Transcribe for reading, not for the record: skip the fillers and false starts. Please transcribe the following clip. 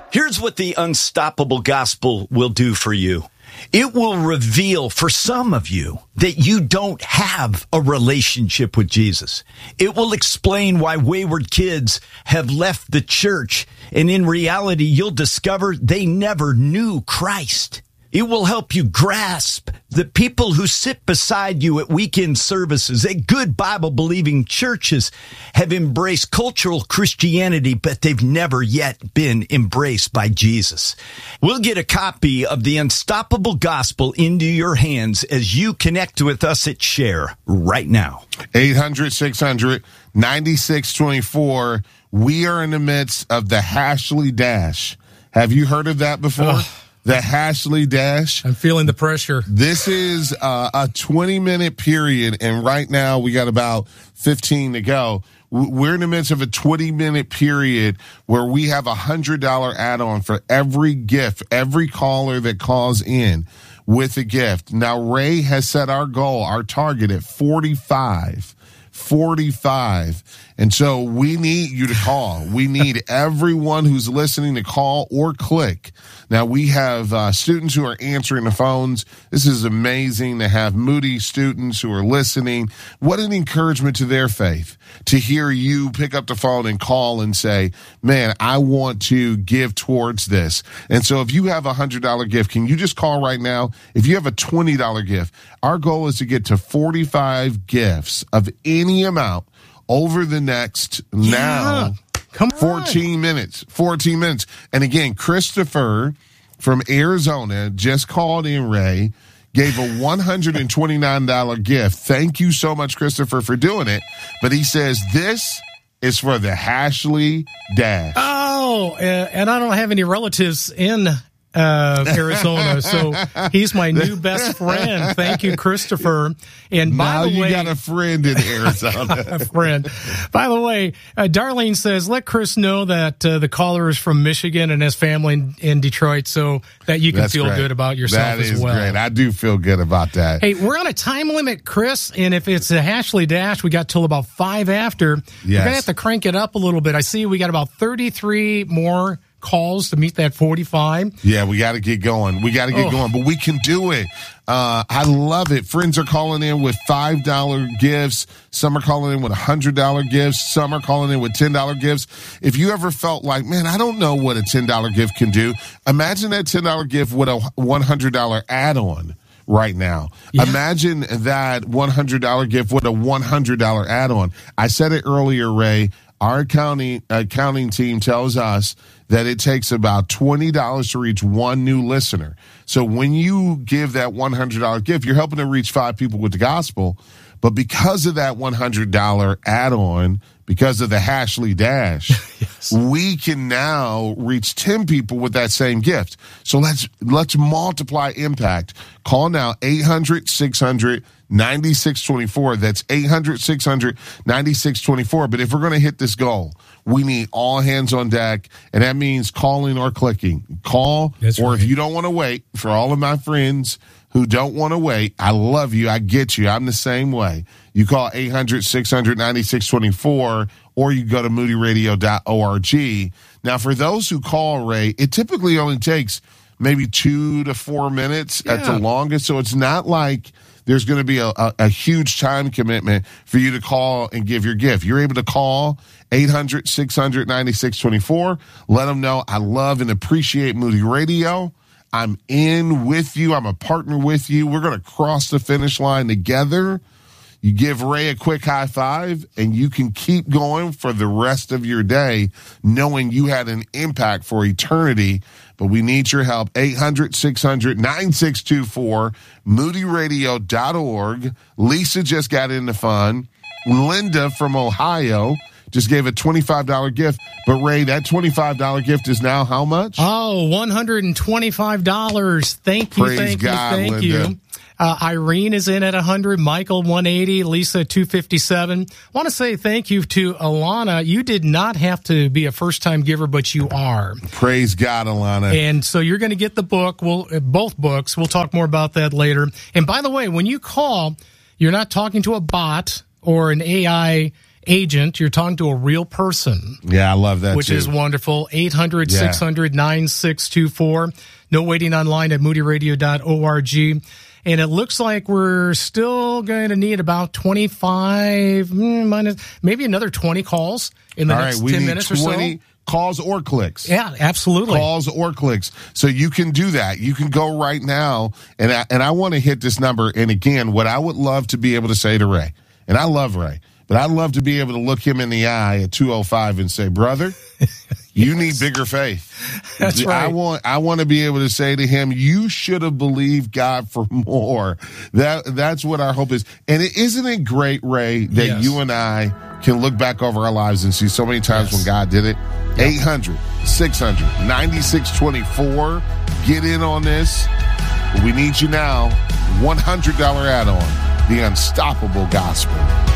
Here's what the Unstoppable Gospel will do for you. It will reveal for some of you that you don't have a relationship with Jesus. It will explain why wayward kids have left the church, and in reality, you'll discover they never knew Christ. It will help you grasp the people who sit beside you at weekend services at good Bible-believing churches have embraced cultural Christianity, but they've never yet been embraced by Jesus. We'll get a copy of the Unstoppable Gospel into your hands as you connect with us at Share right now. 800-600-9624. We are in the midst of the Hashley Dash. Have you heard of that before? The Hashley Dash. I'm feeling the pressure. This is a 20-minute period, and right now we got about 15 to go. We're in the midst of a 20-minute period where we have a $100 add-on for every gift, every caller that calls in with a gift. Now, Ray has set our goal, our target at 45. And so we need you to call. We need everyone who's listening to call or click. Now, we have students who are answering the phones. This is amazing to have Moody students who are listening. What an encouragement to their faith to hear you pick up the phone and call and say, man, I want to give towards this. And so if you have a $100 gift, can you just call right now? If you have a $20 gift, our goal is to get to 45 gifts of any amount over the next now 14 minutes. And again, Christopher from Arizona just called in, Ray, gave a $129 gift. Thank you so much, Christopher, for doing it. But he says this is for the Hashley Dash. Oh, and I don't have any relatives in Arizona, so he's my new best friend. Thank you, Christopher. And by the way, you got a friend in Arizona. A friend. By the way, Darlene says, let Chris know that the caller is from Michigan and his family in Detroit, so that you can feel good about yourself as well. That is great. I do feel good about that. Hey, we're on a time limit, Chris, and if it's a Hashley Dash, we got till about 5 after. Yes. We're going to have to crank it up a little bit. I see we got about 33 more calls to meet that 45. Yeah, we got to get going. But we can do it. I love it. Friends are calling in with $5 gifts. Some are calling in with $100 gifts. Some are calling in with $10 gifts. If you ever felt like, man, I don't know what a $10 gift can do, imagine that $10 gift with a $100 add-on right now. Yeah. Imagine that $100 gift with a $100 add-on. I said it earlier, Ray. Our accounting team tells us that it takes about $20 to reach one new listener. So when you give that $100 gift, you're helping to reach 5 people with the gospel. But because of that $100 add-on, because of the Hashley Dash, yes, we can now reach 10 people with that same gift. So let's multiply impact. Call now, 800-600-9624. That's 800-600-9624. But if we're going to hit this goal, we need all hands on deck, and that means calling or clicking. Call, that's or right. If you don't want to wait, for all of my friends who don't want to wait, I love you. I get you. I'm the same way. You call 800-600-9624, or you go to moodyradio.org. Now, for those who call, Ray, it typically only takes maybe 2 to 4 minutes at the longest, so it's not like there's going to be a huge time commitment for you to call and give your gift. You're able to call 800-600-9624. Let them know I love and appreciate Moody Radio. I'm in with you. I'm a partner with you. We're going to cross the finish line together. You give Ray a quick high five, and you can keep going for the rest of your day knowing you had an impact for eternity. But we need your help. 800-600-9624, moodyradio.org. Lisa just got in the fun. Linda from Ohio just gave a $25 gift. But, Ray, that $25 gift is now how much? Oh, $125. Thank you, Praise God, thank Linda. you. Irene is in at 100, Michael 180, Lisa 257. I want to say thank you to Alana. You did not have to be a first-time giver, but you are. Praise God, Alana. And so you're going to get the book, both books. We'll talk more about that later. And by the way, when you call, you're not talking to a bot or an AI agent. You're talking to a real person. Yeah, I love that, which is wonderful. 800-600-9624. No waiting online at moodyradio.org. And it looks like we're still going to need about 25, maybe another 20 calls in the next 10 minutes or so. Calls or clicks. Yeah, absolutely. Calls or clicks. So you can do that. You can go right now. And I want to hit this number. And again, what I would love to be able to say to Ray, and I love Ray, but I'd love to be able to look him in the eye at 205 and say, brother, you need bigger faith. That's right. I want to be able to say to him, you should have believed God for more. That's what our hope is. And isn't it great, Ray, that you and I can look back over our lives and see so many times when God did it? 800-600-9624. Get in on this. We need you now. $100 add-on. The Unstoppable Gospel.